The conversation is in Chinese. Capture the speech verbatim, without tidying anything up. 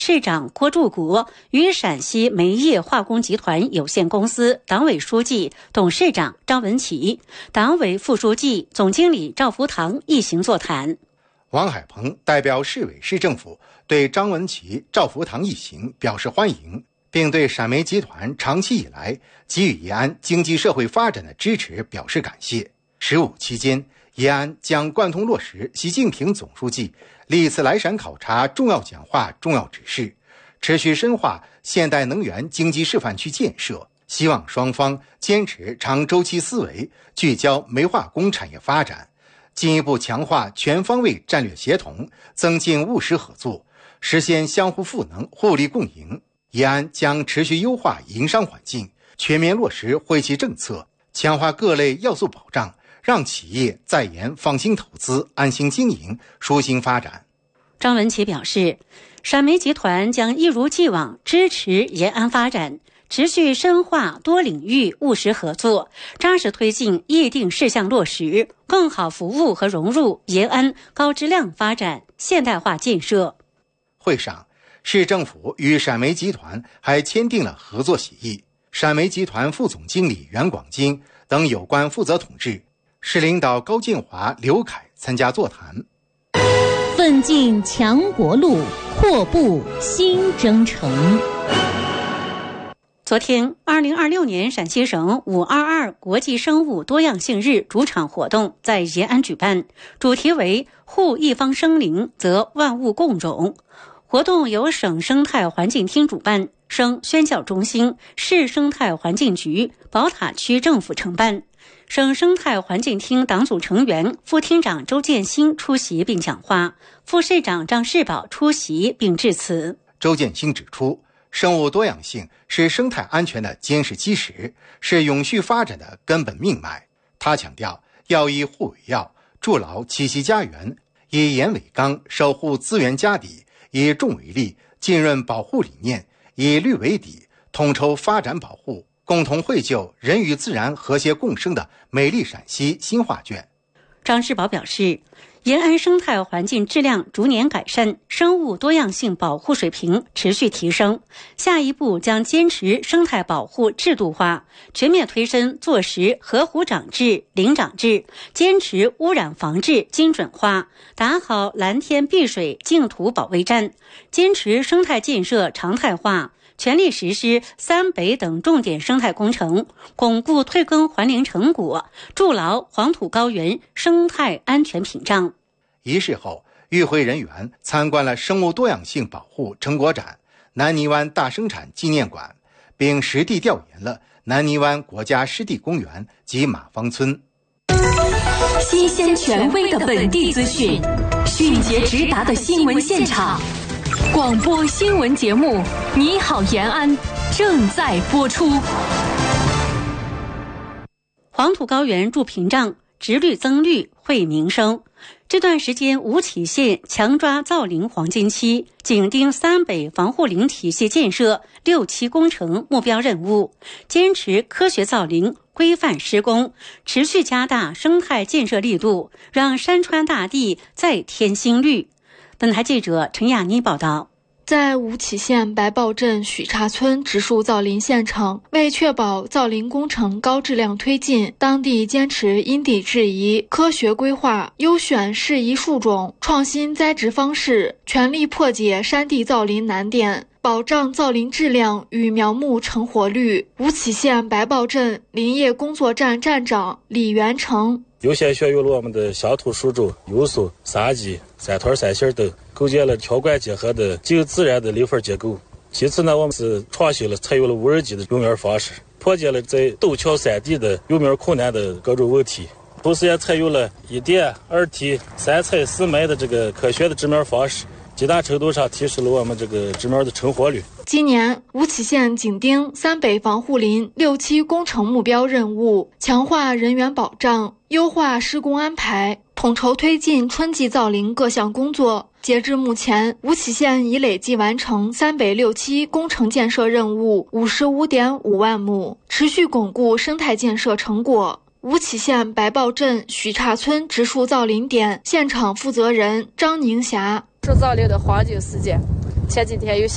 市长郭柱谷与陕西煤业化工集团有限公司党委书记、董事长张文琪、党委副书记、总经理赵福堂一行座谈。 王海鹏代表市委市政府对张文琪、赵福堂一行表示欢迎，并对陕煤集团长期以来给予延安经济社会发展的支持表示感谢。十五期间，延安将贯通落实习近平总书记历次来陕考察重要讲话重要指示，持续深化现代能源经济示范区建设，希望双方坚持长周期思维，聚焦煤化工产业发展，进一步强化全方位战略协同，增进务实合作，实现相互赋能、互利共赢。延安将持续优化营商环境，全面落实惠企政策，强化各类要素保障，让企业在延放心投资、安心经营、舒心发展。 张文琪表示，陕煤集团将一如既往支持延安发展，持续深化多领域务实合作，扎实推进议定事项落实，更好服务和融入延安高质量发展现代化建设。 会上，市政府与陕煤集团还签订了合作协议，陕煤集团副总经理袁广金等有关负责同志，市领导高建华、刘凯参加座谈。 奋进强国路，阔步新征程。 昨天，二零二六年陕西省五二二国际生物多样性日主场活动在延安举办，主题为护一方生灵，则万物共荣。活动由省生态环境厅主办，省宣教中心、市生态环境局、宝塔区政府承办。省生态环境厅党组成员、副厅长周建新出席并讲话，副市长张世宝出席并致辞。 周建新指出，生物多样性是生态安全的坚实基石，是永续发展的根本命脉。他强调，要以护为要，筑牢栖息家园，以盐为纲，守护资源家底，以重为力，浸润保护理念，以绿为底，统筹发展保护，共同绘就人与自然和谐共生的美丽陕西新画卷。 张世宝表示，延安生态环境质量逐年改善，生物多样性保护水平持续提升。下一步将坚持生态保护制度化，全面推深坐实河湖长制、林长制，坚持污染防治精准化，打好蓝天碧水净土保卫战，坚持生态建设常态化，全力实施三北等重点生态工程，巩固退耕还林成果，筑牢黄土高原生态安全屏障。 仪式后，与会人员参观了生物多样性保护成果展、南泥湾大生产纪念馆，并实地调研了南泥湾国家湿地公园及马坊村。 新鲜权威的本地资讯，迅捷直达的新闻现场。广播新闻节目《你好延安》正在播出。 黄土高原筑屏障，植绿增绿惠民生。这段时间，吴起县强抓造林黄金期，紧盯三北防护林体系建设六期工程目标任务，坚持科学造林、规范施工，持续加大生态建设力度，让山川大地再添新绿。本台记者陈亚妮报道。 在吴起县白豹镇许岔村植树造林现场，为确保造林工程高质量推进，当地坚持因地制宜、科学规划，优选适宜树种，创新栽植方式，全力破解山地造林难点，保障造林质量与苗木成活率。吴起县白豹镇林业工作站站长李元成优先选用了我们的乡土树种优素、三基、三团三杏等，构建了条管结合的近自然的林缝结构。其次呢，我们是创新了采用了无人机的育苗方式，破解了在陡峭山地的育苗困难的各种问题。同时也采用了一点、二提、三采四埋的这个科学的植苗方式，极大程度上提升了我们这个植苗的成活率。 今年，吴起县紧盯三北防护林六期工程目标任务，强化人员保障，优化施工安排，统筹推进春季造林各项工作。截至目前，吴起县已累计完成三北六期工程建设任务五十五点五万亩，持续巩固生态建设成果。吴起县白豹镇许岔村植树造林点现场负责人张宁霞： 树造林的黄金时间，前几天有